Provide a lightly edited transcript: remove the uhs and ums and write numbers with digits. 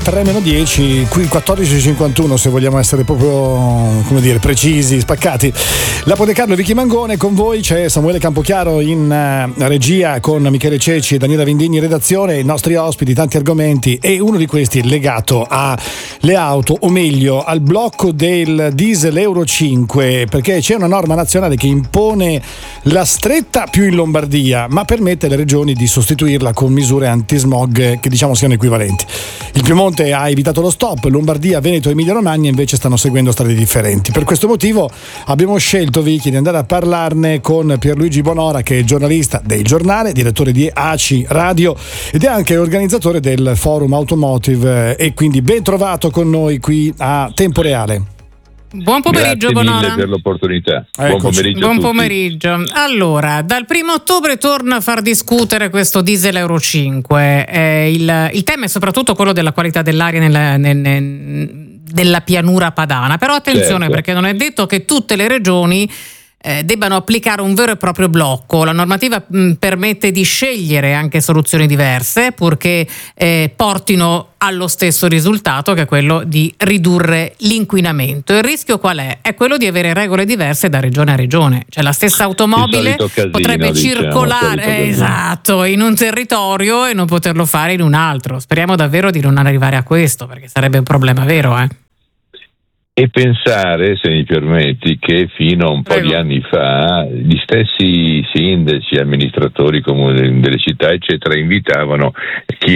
3-10, qui 14:51 se vogliamo essere proprio, come dire, precisi, spaccati. La Podecarlo, Vicky Mangone, con voi c'è Samuele Campochiaro in regia, con Michele Ceci e Daniela Vindini in redazione, i nostri ospiti, tanti argomenti, e uno di questi è legato alle auto, o meglio al blocco del diesel Euro 5, perché c'è una norma nazionale che impone la stretta più in Lombardia, ma permette alle regioni di sostituirla con misure antismog che diciamo siano equivalenti. Il Piemonte ha evitato lo stop, Lombardia, Veneto e Emilia Romagna invece stanno seguendo strade differenti. Per questo motivo abbiamo scelto, Vicky, di andare a parlarne con Pierluigi Bonora, che è giornalista del Giornale, direttore di ACI Radio ed è anche organizzatore del Forum Automotive, e quindi ben trovato con noi qui a Tempo Reale. Buon pomeriggio, Bonora. Grazie mille per l'opportunità. Eccoci. Buon pomeriggio. Allora, dal 1 ottobre torna a far discutere questo diesel Euro 5. Il tema è soprattutto quello della qualità dell'aria della pianura padana. Però attenzione, certo, perché non è detto che tutte le regioni debbano applicare un vero e proprio blocco. La normativa permette di scegliere anche soluzioni diverse, purché portino allo stesso risultato, che è quello di ridurre l'inquinamento. Il rischio qual è? È quello di avere regole diverse da regione a regione. Cioè la stessa automobile potrebbe circolare esatto in un territorio e non poterlo fare in un altro. Speriamo davvero di non arrivare a questo, perché sarebbe un problema vero, E pensare, se mi permetti, che fino a un po' di anni fa gli stessi sindaci, amministratori comuni delle città, eccetera, invitavano chi